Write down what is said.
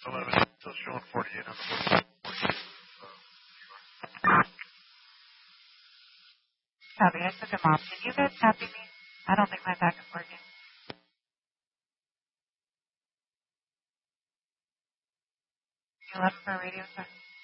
11. Still showing 48 on the board. Copy. I took him off. Can you guys copy me? I don't think my back is working. You left for a radio check.